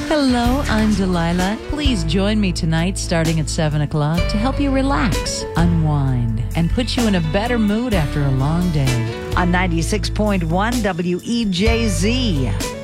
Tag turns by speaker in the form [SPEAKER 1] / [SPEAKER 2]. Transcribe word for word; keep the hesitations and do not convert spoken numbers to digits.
[SPEAKER 1] Hello, I'm Delilah. Please join me tonight starting at seven o'clock to help you relax, unwind, and put you in a better mood after a long day.
[SPEAKER 2] On ninety-six point one W E J Z.